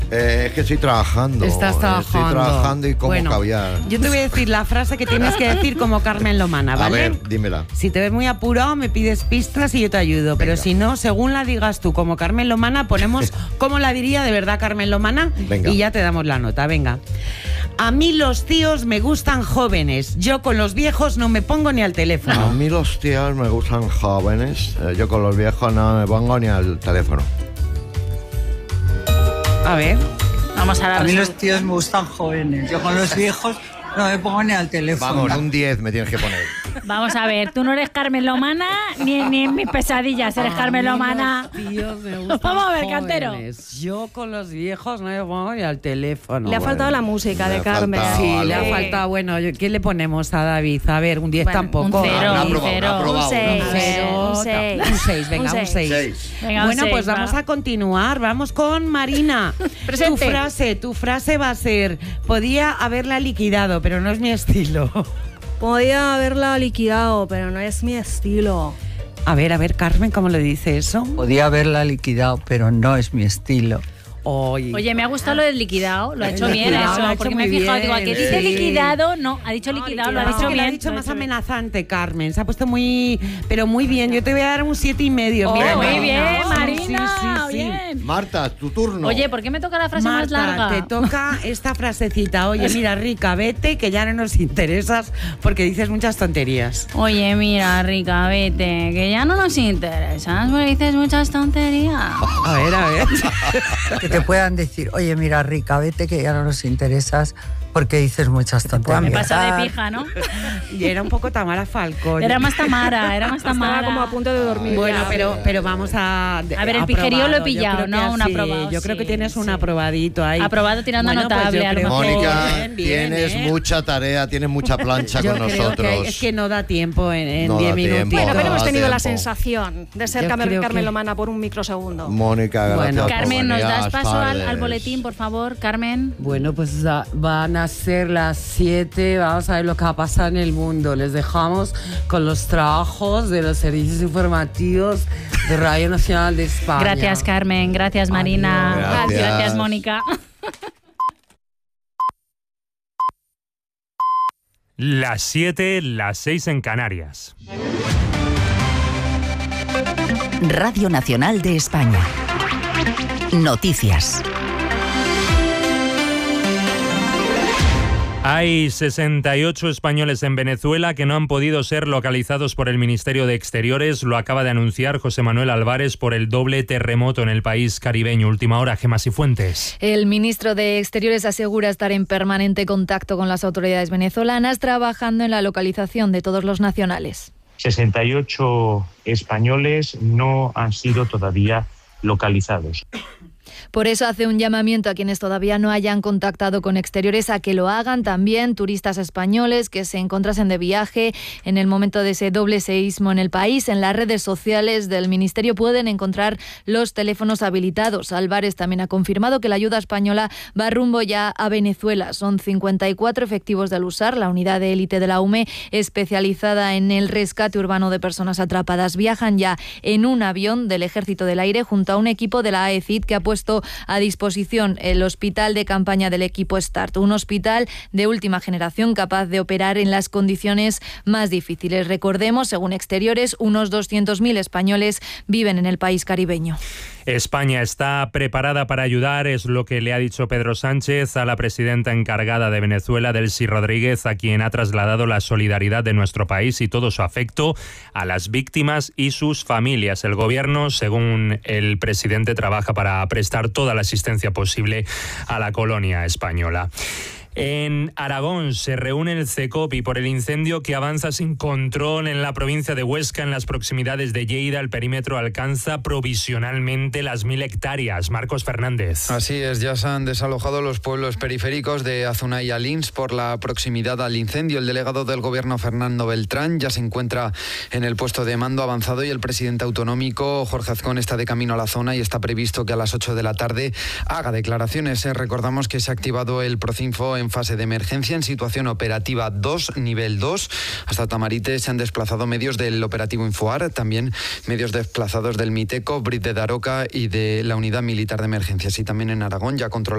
Es que estoy trabajando. Estás trabajando. Estoy trabajando y como caviar. Yo te voy a decir la frase que tienes que decir como Carmen Lomana, ¿vale? A ver, dímela. Si te ves muy apurado, me pides pistas y yo te ayudo. Pero si no, según la digas tú como Carmen Lomana, ponemos cómo la diría de verdad Carmen Lomana. Venga. Y ya te damos la nota, venga. A mí los tíos me gustan jóvenes. Yo con los viejos no me pongo ni al teléfono. A mí los tíos me gustan jóvenes. Yo con los viejos no me pongo ni al teléfono. A ver. Vamos a A mí los tíos me gustan jóvenes. Yo con los viejos no me pongo ni al teléfono. Vamos, un 10 me tienes que poner. Vamos a ver, tú no eres Carmen Lomana ni en mis pesadillas eres Carmen Lomana. Tíos me gustan Vamos a ver, jóvenes. cantero. Yo con los viejos no me pongo ni al teléfono. Le ha faltado la música Le de ha Carmen. faltado Sí, algo. le ha faltado. Bueno, ¿qué le ponemos a David? A ver, un 10 Bueno, tampoco. un cero, Ha un aprobado, cero, ha aprobado. un seis. Un cero, Un seis. un 6, venga, un 6. 6. Venga, un Bueno, seis, pues vamos va. a continuar. Vamos con Marina. Presente. Tu frase va a ser: podía haberla liquidado, pero no es mi estilo. Podía haberla liquidado, pero no es mi estilo. A ver, Carmen, ¿cómo le dice eso? Podía haberla liquidado, pero no es mi estilo. Oye, me ha gustado lo del liquidado, lo ha hecho bien liquidado, eso, lo ha hecho porque me he muy fijado, bien, digo, ¿a qué dice sí. liquidado? No, ha dicho liquidado, lo ha dicho Lo bien. ha dicho lo ha más dicho bien. amenazante, Carmen. Se ha puesto pero muy bien. Yo te voy a dar un 7,5. Oh, Mira, muy Marina. bien, Sí, Marina, sí. bien. Marta, tu turno. Oye, ¿por qué me toca la frase más Marta, larga? te toca esta frasecita. Oye, mira, Rica, vete, que ya no nos interesas porque dices muchas tonterías. Oye, mira, Rica, vete, que ya no nos interesas, porque dices muchas tonterías. A ver. Que te puedan decir, oye, mira, Rica, vete que ya no nos interesas porque dices muchas Me tonterías. pasa de pija, ¿no? Y era un poco Tamara Falcón. Era más Tamara. Estaba como a punto de dormir. Bueno, ya. pero vamos a... A ver, el pijerío lo he pillado, ¿no? Un aprobado, Yo creo que sí, tienes un sí. aprobadito ahí. Aprobado tirando a Bueno, pues notable, yo a lo creo- mejor. Mónica, Bien, bien, tienes mucha tarea, tienes mucha plancha Yo con creo nosotros. que es que no da tiempo en No 10 da minutos. tiempo. Bueno, pero No hemos da tenido la tiempo. sensación de ser Yo creo Carmen que- Lomana por un microsegundo. Mónica, gracias Bueno. por Carmen, ¿nos venir. das paso Buenas al tardes. boletín, por favor, Carmen? Bueno, pues van a ser las 7. Vamos a ver lo que va a pasar en el mundo. Les dejamos con los trabajos de los servicios informativos de Radio Nacional de España. Gracias, Carmen. Gracias, Marina. Adiós. Gracias, Mónica. Las 7, las 6 en Canarias. Radio Nacional de España. Noticias. Hay 68 españoles en Venezuela que no han podido ser localizados por el Ministerio de Exteriores. Lo acaba de anunciar José Manuel Álvarez por el doble terremoto en el país caribeño. Última hora, Gemma Cifuentes. El ministro de Exteriores asegura estar en permanente contacto con las autoridades venezolanas, trabajando en la localización de todos los nacionales. 68 españoles no han sido todavía localizados. Por eso hace un llamamiento a quienes todavía no hayan contactado con Exteriores a que lo hagan también, turistas españoles que se encontrasen de viaje en el momento de ese doble seísmo en el país. En las redes sociales del Ministerio pueden encontrar los teléfonos habilitados. Álvarez también ha confirmado que la ayuda española va rumbo ya a Venezuela. Son 54 efectivos del USAR, la unidad de élite de la UME especializada en el rescate urbano de personas atrapadas. Viajan ya en un avión del Ejército del Aire junto a un equipo de la AECID que ha puesto a disposición el hospital de campaña del equipo START, un hospital de última generación capaz de operar en las condiciones más difíciles. Recordemos, según Exteriores, unos 200.000 españoles viven en el país caribeño. España está preparada para ayudar, es lo que le ha dicho Pedro Sánchez a la presidenta encargada de Venezuela, Delcy Rodríguez, a quien ha trasladado la solidaridad de nuestro país y todo su afecto a las víctimas y sus familias. El gobierno, según el presidente, trabaja para prestar toda la asistencia posible a la colonia española. En Aragón se reúne el CECOPI por el incendio que avanza sin control en la provincia de Huesca, en las proximidades de Lleida. El perímetro alcanza provisionalmente las 1.000 hectáreas. Marcos Fernández. Así es, ya se han desalojado los pueblos periféricos de Azunay y Alins por la proximidad al incendio. El delegado del gobierno, Fernando Beltrán, ya se encuentra en el puesto de mando avanzado y el presidente autonómico, Jorge Azcón, está de camino a la zona y está previsto que a las 8 de la tarde haga declaraciones. Recordamos que se ha activado el Procinfo en fase de emergencia en situación operativa 2, nivel 2. Hasta Tamarite se han desplazado medios del operativo Infoar, también medios desplazados del Miteco, Brit de Daroca y de la Unidad Militar de Emergencias. Y también en Aragón ya controlado